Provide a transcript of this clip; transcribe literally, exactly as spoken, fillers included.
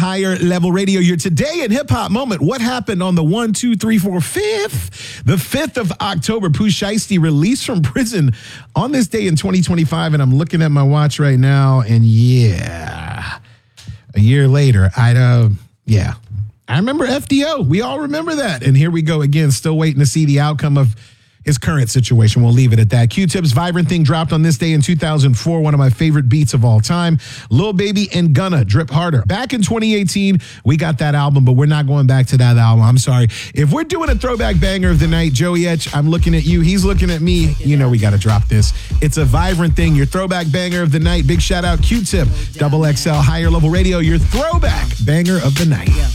Higher Level Radio. Your Today in Hip Hop moment. What happened on the one, two, three, four, fifth? The fifth of October, Pooh Shiesty released from prison on this day in twenty twenty-five. And I'm looking at my watch right now. And yeah, a year later, I'd, uh, yeah, I remember F D O. We all remember that. And here we go again, still waiting to see the outcome of his current situation. We'll leave it at that. Q-Tip's Vibrant Thing dropped on this day in two thousand four, one of my favorite beats of all time. Lil Baby and Gunna, Drip Harder. Back in twenty eighteen, we got that album, but we're not going back to that album. I'm sorry. If we're doing a throwback banger of the night, Joey Etch, I'm looking at you. He's looking at me. You know we got to drop this. It's a Vibrant Thing, your throwback banger of the night. Big shout out Q-Tip, Double X L Higher Level Radio, your throwback banger of the night.